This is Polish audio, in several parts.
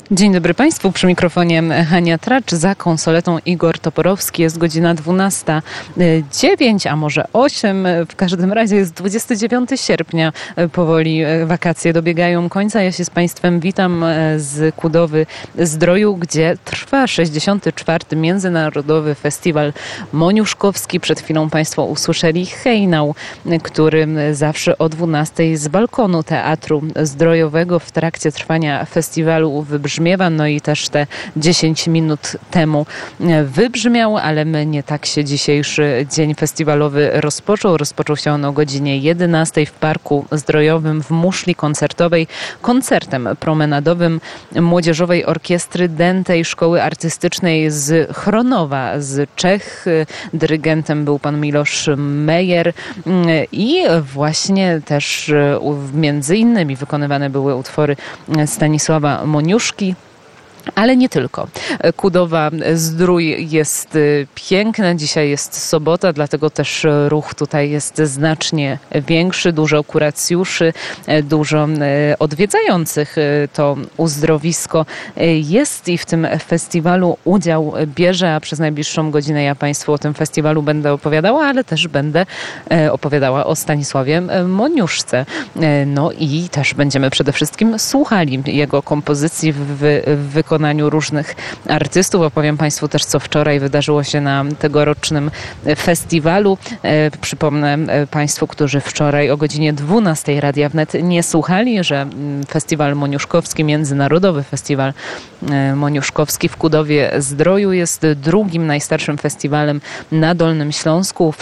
Dzień dobry Państwu, przy mikrofonie Hania Tracz, za konsoletą Igor Toporowski. Jest godzina 12:09, a może 8. W każdym razie jest 29 sierpnia. Powoli wakacje dobiegają końca. Ja się z Państwem witam z Kudowy Zdroju, gdzie trwa 64. Międzynarodowy Festiwal Moniuszkowski. Przed chwilą Państwo usłyszeli hejnał, który zawsze o 12:00 z balkonu Teatru Zdrojowego w trakcie trwania festiwalu wybrzmiewa. No i też te 10 minut temu wybrzmiał, ale nie tak się dzisiejszy dzień festiwalowy rozpoczął. Rozpoczął się on o godzinie 11:00 w Parku Zdrojowym w muszli koncertowej koncertem promenadowym Młodzieżowej Orkiestry Dętej Szkoły Artystycznej z Chronowa, z Czech. Dyrygentem był pan Milosz Meyer i właśnie też między innymi wykonywane były utwory Stanisława Moniuszki. Ale nie tylko. Kudowa Zdrój jest piękna. Dzisiaj jest sobota, dlatego też ruch tutaj jest znacznie większy. Dużo kuracjuszy, dużo odwiedzających to uzdrowisko jest i w tym festiwalu udział bierze, a przez najbliższą godzinę ja Państwu o tym festiwalu będę opowiadała, ale też będę opowiadała o Stanisławie Moniuszce. No i też będziemy przede wszystkim słuchali jego kompozycji w wykonaniu różnych artystów. Opowiem Państwu też, co wczoraj wydarzyło się na tegorocznym festiwalu. Przypomnę Państwu, którzy wczoraj o godzinie 12:00 Radia Wnet nie słuchali, że Festiwal Moniuszkowski, Międzynarodowy Festiwal Moniuszkowski w Kudowie Zdroju jest drugim najstarszym festiwalem na Dolnym Śląsku. W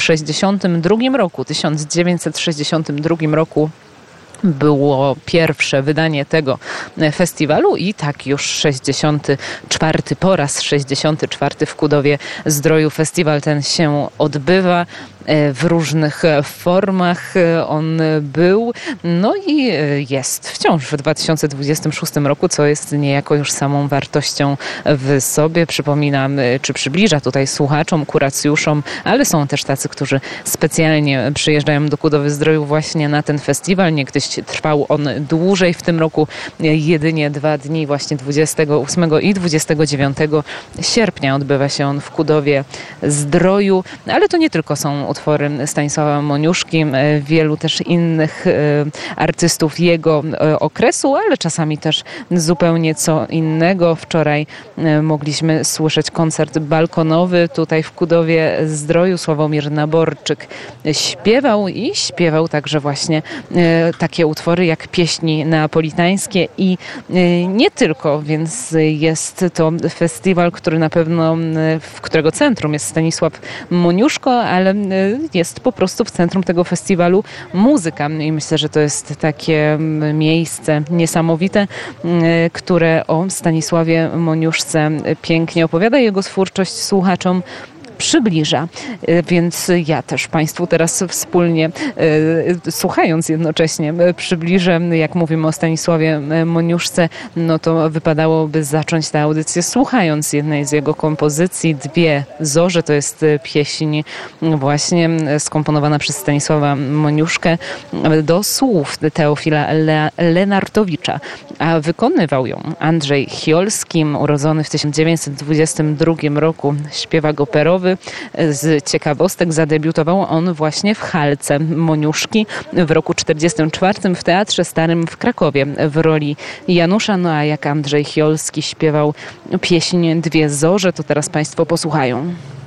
1962 roku było pierwsze wydanie tego festiwalu i tak już 64. po raz 64. w Kudowie Zdroju festiwal ten się odbywa. W różnych formach on był, no i jest wciąż w 2026 roku, co jest niejako już samą wartością w sobie. Przypominam, czy przybliża tutaj słuchaczom, kuracjuszom, ale są też tacy, którzy specjalnie przyjeżdżają do Kudowy Zdroju właśnie na ten festiwal. Niegdyś trwał on dłużej, w tym roku jedynie 2 dni, właśnie 28 i 29 sierpnia odbywa się on w Kudowie Zdroju, ale to nie tylko są utwory Stanisława Moniuszki, wielu też innych artystów jego okresu, ale czasami też zupełnie co innego. Wczoraj mogliśmy słyszeć koncert balkonowy tutaj w Kudowie Zdroju. Sławomir Naborczyk śpiewał także właśnie takie utwory jak pieśni neapolitańskie i nie tylko, więc jest to festiwal, który na pewno, w którego centrum jest Stanisław Moniuszko, ale jest po prostu w centrum tego festiwalu muzyka i myślę, że to jest takie miejsce niesamowite, które o Stanisławie Moniuszce pięknie opowiada, jego twórczość słuchaczom przybliża. Więc ja też Państwu teraz wspólnie, słuchając jednocześnie, przybliżę, jak mówimy o Stanisławie Moniuszce, no to wypadałoby zacząć tę audycję słuchając jednej z jego kompozycji, Dwie zorze. To jest pieśń właśnie skomponowana przez Stanisława Moniuszkę do słów Teofila Lenartowicza, a wykonywał ją Andrzej Chiolski, urodzony w 1922 roku, śpiewak operowy. Z ciekawostek zadebiutował on właśnie w Halce Moniuszki w roku 1944 w Teatrze Starym w Krakowie w roli Janusza. No a jak Andrzej Chiolski śpiewał pieśń Dwie zorze, to teraz Państwo posłuchają.